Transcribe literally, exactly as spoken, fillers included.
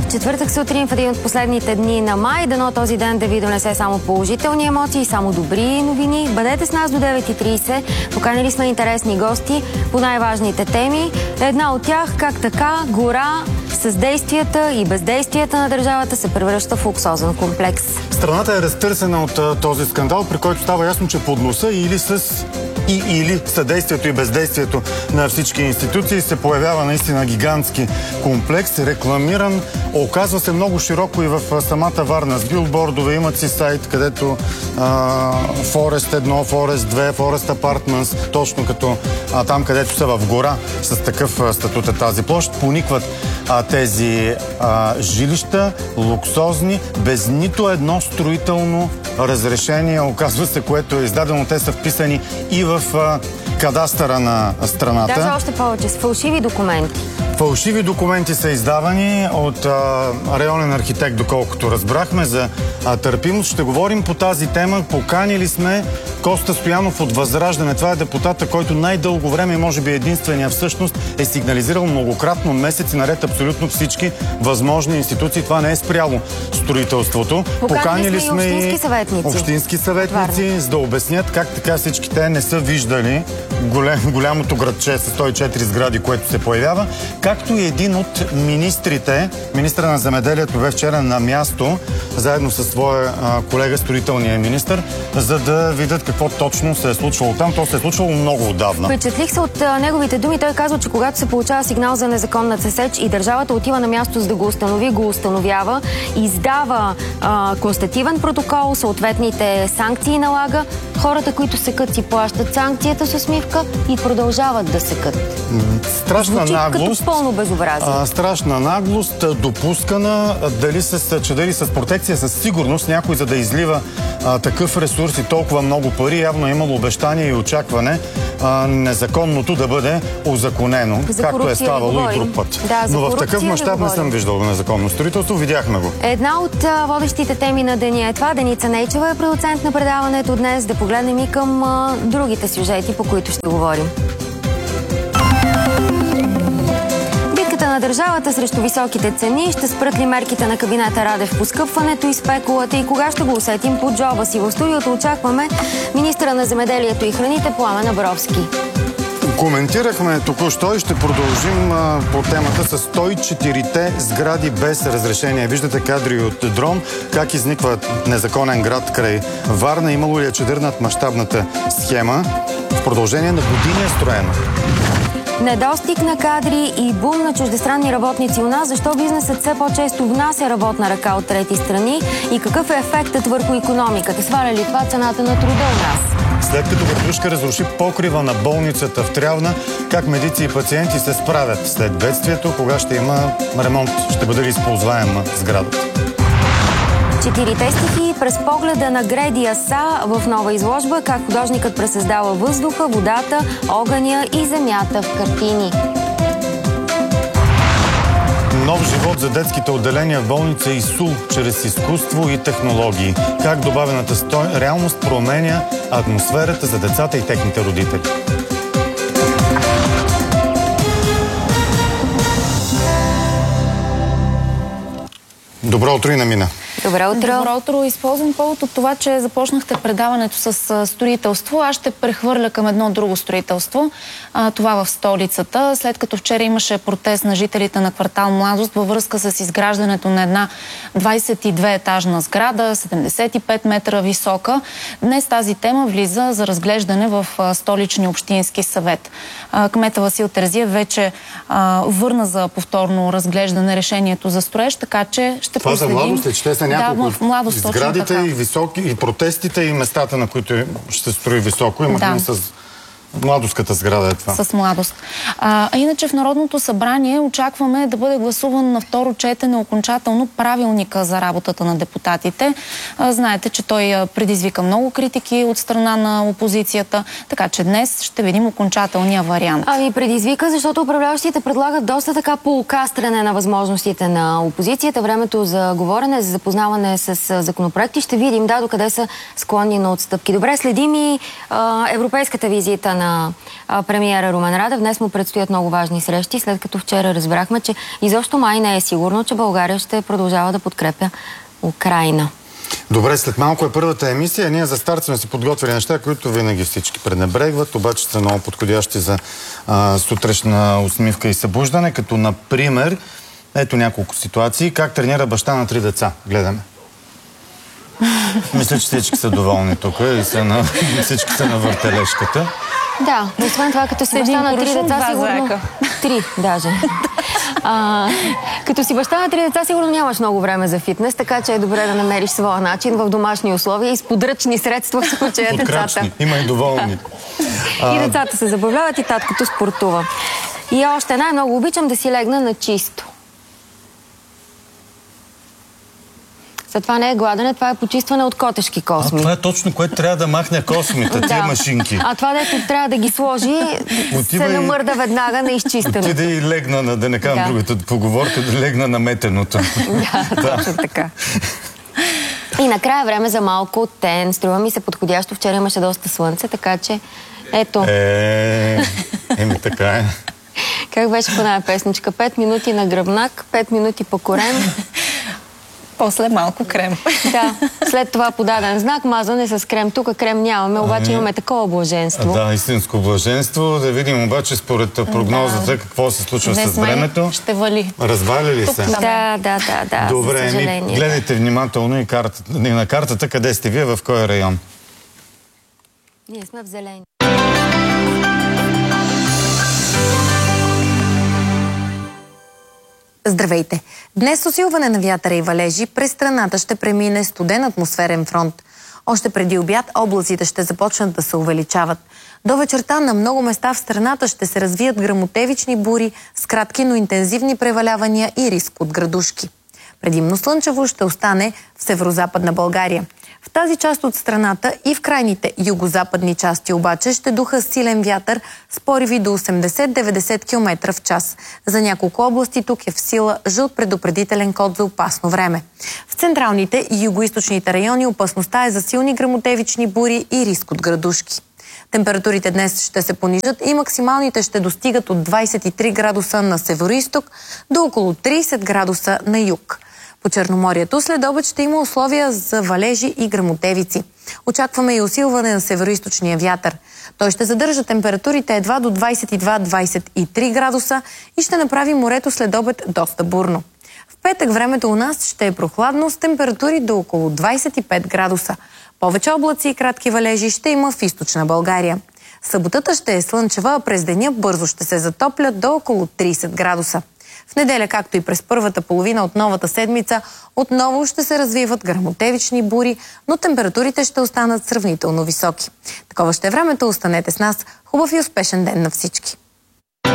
в четвъртък сутрин, в един от последните дни на май. Дано този ден да ви донесе само положителни емоции, само добри новини. Бъдете с нас до девет и трийсет. Поканили сме интересни гости по най-важните теми. Една от тях, как така, гора с действията и бездействията на държавата се превръща в луксозен комплекс. Страната е разтърсена от а, този скандал, при който става ясно, че под носа или с и или съдействието и бездействието на всички институции се появява наистина гигантски комплекс, рекламиран, оказва се много широко и в самата Варна. С билбордове, имат си сайт, където а, Форест едно, Форест две, Форест Апартментс, точно като а, там, където са в гора с такъв а, статут е тази площ, поникват а, тези а, жилища, луксозни, без нито едно строително разрешение, оказва се, което е издадено. Те са вписани и в а, кадастъра на страната. Даже още повече, с фалшиви документи. Фалшиви документи са издавани от а, районен архитект, доколкото разбрахме, за а, търпимост. Ще говорим по тази тема. Поканили сме Коста Стоянов от Възраждане. Това е депутата, който най-дълго време и може би единствения всъщност е сигнализирал многократно, месеци наред, абсолютно всички възможни институции. Това не е спряло строителството. Поканили, Поканили сме и общински съветници. Общински съветници, за да обяснят как така всички те не са виждали голем, голямото градче с сто и четири сгради, което се появява. Както и един от министрите, министра на земеделието, бе вчера на място, заедно със своя а, колега, строителния министър, за да видят какво точно се е случвало там. То се е случвало много отдавна. Впечатлих се от а, неговите думи. Той казва, че когато се получава сигнал за незаконна сеч и държавата отива на място, за да го установи, го установява, издава а, констативен протокол, съответните санкции налага. Хората, които секат, си плащат санкцията с усмивка и продължават да секат. Страшна Звучи наглост. Като пълно безобразие. А, страшна наглост, допускана, дали с, че дали с протекция, със сигурност някой, за да излива а, такъв ресурс и толкова много пари, явно е имало обещание и очакване а, незаконното да бъде узаконено, за както е ставало и друг път. Да, но в такъв мащаб не съм виждал незаконно строителство, видяхме го. Една от а, водещите теми на деня е това. Деница Нейчева е продуцент на предаването днес. Да погледнем и към а, другите сюжети, по които ще говорим. На държавата срещу високите цени, ще спрат ли мерките на кабинета Радев по скъпването и спекулата и кога ще го усетим под джоба си? В студиото очакваме министъра на земеделието и храните Пламен Абровски. Коментирахме току-що и ще продължим а, по темата с сто и четирите сгради без разрешение. Виждате кадри от дрон, как изниква незаконен град край Варна. Имало ли е чадър над мащабната схема? В продължение на години е строено. Недостиг на кадри и бум на чуждестранни работници у нас. Защо бизнесът все по-често внася работна ръка от трети страни и какъв е ефектът върху икономиката? Сваля ли това цената на труда у нас? След като градушка разруши покрива на болницата в Трявна, как медици и пациенти се справят след бедствието, кога ще има ремонт, ще бъде ли използваема сградата? Четирите стихии през погледа на Гредия Са в нова изложба, как художникът пресъздава въздуха, водата, огъня и земята в картини. Нов живот за детските отделения в болница ИСУЛ чрез изкуство и технологии. Как добавената стой... реалност променя атмосферата за децата и техните родители. Добро утро и на Мина. Добро утро. Добро утро. Използвам повод от това, че започнахте предаването с строителство. Аз ще прехвърля към едно друго строителство. А, това в столицата. След като вчера имаше протест на жителите на квартал Младост във връзка с изграждането на една двадесет и две етажна сграда, седемдесет и пет метра висока, днес тази тема влиза за разглеждане в столичния общински съвет. А, кмета Васил Терзиев вече а, върна за повторно разглеждане решението за строеж, така че ще това проследим. За Младост ли, че те са няколко да, в Младост, сградите и, високи, и протестите и местата, на които ще строи високо. Имахме да. с Младоската сграда е това. С Младост. А, а иначе в Народното събрание очакваме да бъде гласуван на второ четене окончателно правилника за работата на депутатите. А, знаете, че той предизвика много критики от страна на опозицията, така че днес ще видим окончателния вариант. Ами предизвика, защото управляващите предлагат доста така полукастрене на възможностите на опозицията. Времето за говорене, за запознаване с законопроекти. Ще видим да, докъде са склонни на отстъпки. Добре, следим и а, европейската визита на на а, премиера Румен Радев. Днес му предстоят много важни срещи, след като вчера разбрахме, че изобщо май не е сигурно, че България ще продължава да подкрепя Украйна. Добре, след малко е първата емисия. Ние за старт сме си подготвили неща, които винаги всички пренебрегват, обаче са много подходящи за а, сутрешна усмивка и събуждане, като например, ето няколко ситуации. Как тренира баща на три деца? Гледаме. Мисля, че всички са доволни тук и са на, всички са на въртележката. Да, но освен това, като си баща на три деца, сигурно... Три, даже. А, като си баща на три деца, сигурно нямаш много време за фитнес, така че е добре да намериш своя начин в домашни условия и с подръчни средства в случая децата. Има и доволни. И децата се забавляват и таткото спортува. И още най-много обичам да си легна на чисто. За това не е гладене, това е почистване от котешки косми. А това е точно, което трябва да махне космите, тия машинки. А това, дето трябва да ги сложи, Отива се намърда веднага на изчистеното. Отиде и легна, на, да не кажам да. другата поговорка, да легна на метеното. Да, да, точно така. И накрая време за малко тен. Струва ми се подходящо. Вчера имаше доста слънце, така че ето. Е, еми така е. Как беше по една песничка? Пет минути на гръбнак, пет минути по корем. После малко крем. Да, след това подаден знак, мазане с крем. Тук крем нямаме, обаче имаме такова блаженство. Да, истинско блаженство. Да видим обаче според прогнозата да. какво се случва с времето. Ще вали. Развали ли се? Да, да, да, да. Добре, ми гледайте внимателно и, картата, и на картата къде сте вие, в кой район. Ние сме в зелени. Здравейте! Днес с усилване на вятъра и валежи през страната ще премине студен атмосферен фронт. Още преди обяд облаците ще започнат да се увеличават. До вечерта на много места в страната ще се развият гръмотевични бури с кратки, но интензивни превалявания и риск от градушки. Предимно слънчево ще остане в северозападна България. В тази част от страната и в крайните югозападни части обаче ще духа силен вятър с пориви до осемдесет до деветдесет километра в час. За няколко области тук е в сила жълт предупредителен код за опасно време. В централните и югоизточните райони опасността е за силни гръмотевични бури и риск от градушки. Температурите днес ще се понижат и максималните ще достигат от двадесет и три градуса на североизток до около тридесет градуса на юг. По Черноморието след обед ще има условия за валежи и гръмотевици. Очакваме и усилване на североизточния вятър. Той ще задържа температурите едва до двадесет и два до двадесет и три градуса и ще направи морето след обед доста бурно. В петък времето у нас ще е прохладно с температури до около двадесет и пет градуса. Повече облаци и кратки валежи ще има в източна България. Съботата ще е слънчева, а през деня бързо ще се затоплят до около тридесет градуса. В неделя, както и през първата половина от новата седмица, отново ще се развиват гръмотевични бури, но температурите ще останат сравнително високи. Такова ще е времето, останете с нас. Хубав и успешен ден на всички!